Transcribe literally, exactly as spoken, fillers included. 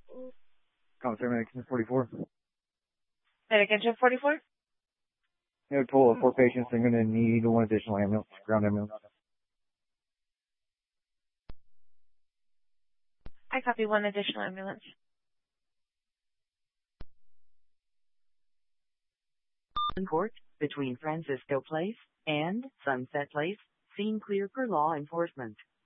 Commissary Medication forty-four. Medication forty-four? You have a total of four patients. They're going to need one additional ambulance, ground ambulance. I copy one additional ambulance. Court between Francisco Place and Sunset Place. Scene clear for law enforcement.